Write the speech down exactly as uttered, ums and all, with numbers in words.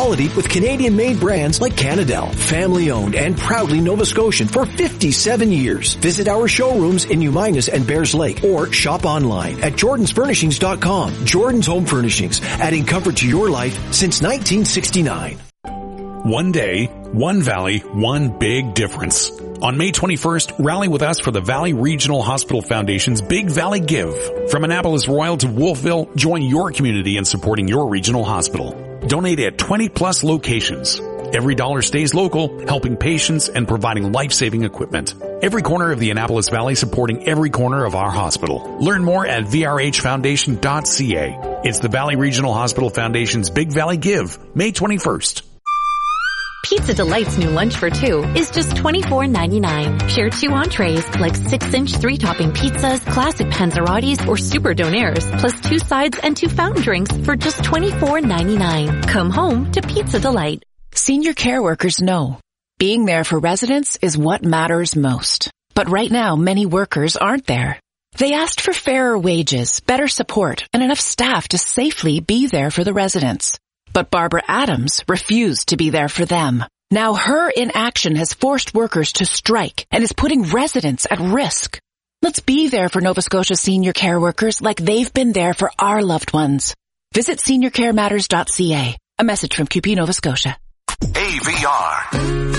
quality with Canadian-made brands like Canadel, family-owned and proudly Nova Scotian for fifty-seven years. Visit our showrooms in New Minas and Bears Lake or shop online at jordans furnishings dot com. Jordan's Home Furnishings, adding comfort to your life since nineteen sixty-nine. One day, one valley, one big difference. On May twenty-first, rally with us for the Valley Regional Hospital Foundation's Big Valley Give. From Annapolis Royal to Wolfville, join your community in supporting your regional hospital. Donate at twenty plus locations. Every dollar stays local, helping patients and providing life-saving equipment. Every corner of the Annapolis Valley supporting every corner of our hospital. Learn more at v r h foundation dot c a. It's the Valley Regional Hospital Foundation's Big Valley Give, May twenty-first. Pizza Delight's new lunch for two is just twenty-four ninety-nine. Share two entrees like six inch three-topping pizzas, classic panzerottis, or super donaires, plus two sides and two fountain drinks for just twenty-four ninety-nine. Come home to Pizza Delight. Senior care workers know being there for residents is what matters most. But right now, many workers aren't there. They asked for fairer wages, better support, and enough staff to safely be there for the residents. But Barbara Adams refused to be there for them. Now her inaction has forced workers to strike and is putting residents at risk. Let's be there for Nova Scotia senior care workers like they've been there for our loved ones. Visit senior care matters dot c a. A message from Q P Nova Scotia. A V R.